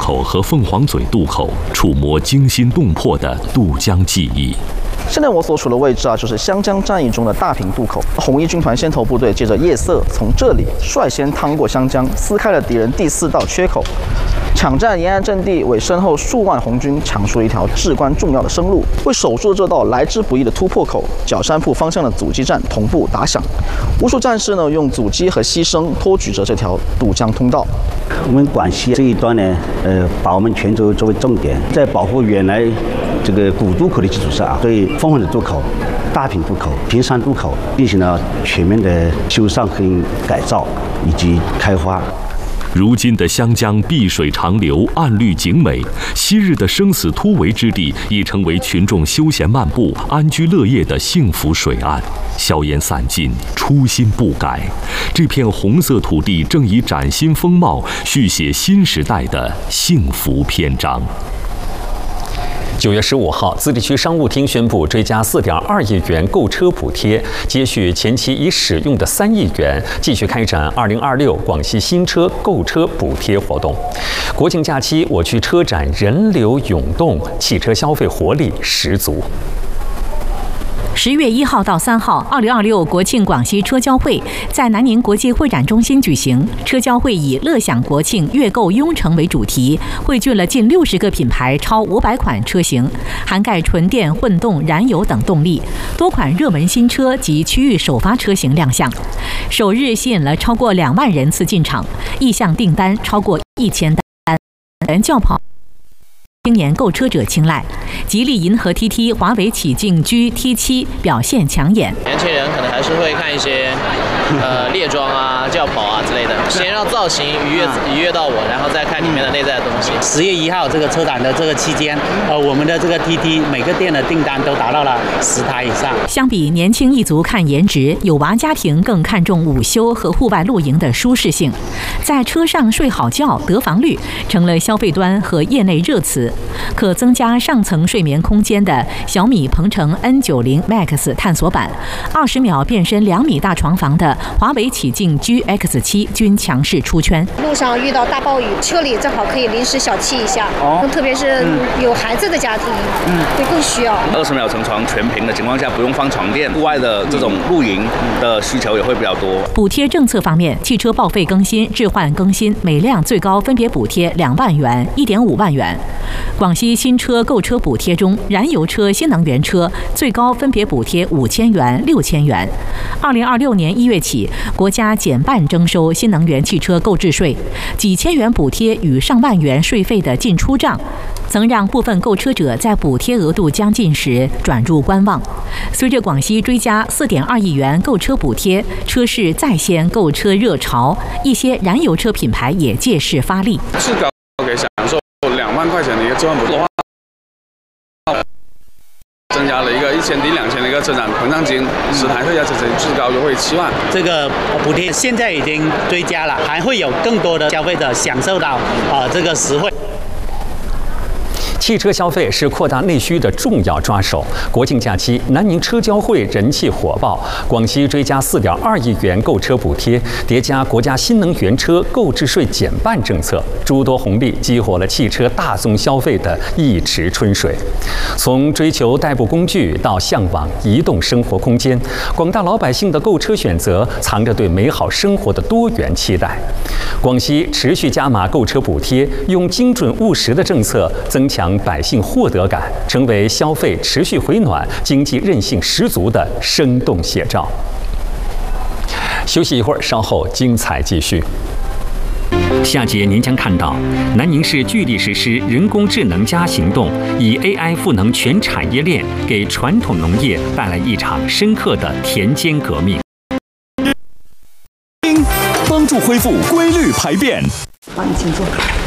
口和凤凰嘴渡口，触摸惊心动魄的渡江记忆。 现在我所处的位置就是湘江战役中的大坪渡口。红一军团先头部队借着夜色，从这里率先趟过湘江，撕开了敌人第4道缺口，抢占沿岸阵地，为身后数万红军抢出了一条至关重要的生路，为守住这道来之不易的突破口，角山铺方向的阻击战同步打响。无数战士用阻击和牺牲托举着这条渡江通道。 我们广西这一端呢，把我们泉州作为重点，在保护原来这个古渡口的基础上对凤凰嘴渡口、大坪渡口、平山渡口进行了全面的修缮和改造以及开花。 如今的湘江碧水长流，岸绿景美，昔日的生死突围之地已成为群众休闲漫步、安居乐业的幸福水岸。硝烟散尽，初心不改，这片红色土地正以崭新风貌续写新时代的幸福篇章。 9月15号，自治区商务厅宣布追加4.2亿元购车补贴，接续前期已使用的3亿元，继续开展2026广西新车购车补贴活动。国庆假期，我区车展人流涌动，汽车消费活力十足。 10月1号到3号，2026国庆广西车交会在南宁国际会展中心举行。车交会以“乐享国庆，悦购雍城”为主题，汇聚了近60个品牌，超500款车型，涵盖纯电、混动、燃油等动力，多款热门新车及区域首发车型亮相。首日吸引了超过2万人次进场，意向订单超过1000单，人轿跑。青年购车者青睐，吉利银河 TT、华为启劲 GT7表现抢眼。 年轻人可能还是会看一些猎装啊、轿跑啊之类的，先让造型愉悦到我，然后再看里面的内在的东西。 10月1号这个车展的这个期间，我们的这个 TT 每个店的订单都达到了10台以上。 相比年轻一族看颜值，有娃家庭更看重午休和户外露营的舒适性，在车上睡好觉、得房率成了消费端和业内热词。可增加上层睡眠空间的小米鹏程 N90 Max 探索版，20秒变身2米大床房的华为启劲 GX7 均强势出圈。 路上遇到大暴雨，车里正好可以临时小憩一下，特别是有孩子的家庭，会更需要。 20秒成床全屏的情况下，不用放床垫，户外的这种露营的需求也会比较多。 补贴政策方面，汽车报废更新、置换更新每辆最高分别补贴2万元、1.5万元。广西新车购车补贴中，燃油车、新能源车最高分别补贴5000元、6000元。2026年1月起，国家减半征收新能源汽车购置税，几千元补贴与上万元税费的进出账，曾让部分购车者在补贴额度将近时转入观望。随着广西追加4.2亿元购车补贴，车市再掀购车热潮，一些燃油车品牌也借势发力。 是搞给享受2万块钱的一个置换补贴的话，增加了一个1000抵2000的一个车展膨胀金，10台特价车型最高优惠7万。 这个补贴现在已经追加了，还会有更多的消费者享受到这个实惠。 汽车消费是扩大内需的重要抓手。国庆假期，南宁车交会人气火爆，广西追加4.2亿元购车补贴，叠加国家新能源车购置税减半政策，诸多红利激活了汽车大宗消费的一池春水。从追求代步工具到向往移动生活空间，广大老百姓的购车选择藏着对美好生活的多元期待。广西持续加码购车补贴，用精准务实的政策增强百姓获得感，成为消费持续回暖、经济韧性十足的生动写照。休息一会儿，稍后精彩继续。下节您将看到，南宁市聚力实施人工智能+行动，以 AI 赋能全产业链，给传统农业带来一场深刻的田间革命， 帮助恢复规律排便。 好，你请坐。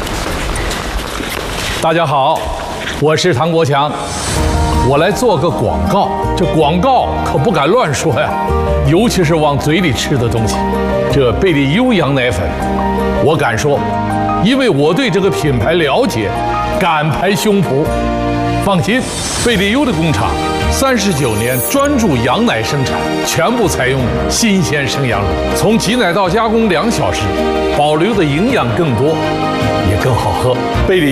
大家好，我是唐国强，我来做个广告。这广告可不敢乱说呀，尤其是往嘴里吃的东西。这贝利优羊奶粉，我敢说，因为我对这个品牌了解，敢拍胸脯。放心，贝利优的工厂39年专注羊奶生产，全部采用新鲜生羊乳，从挤奶到加工2小时，保留的营养更多，也更好喝。贝利。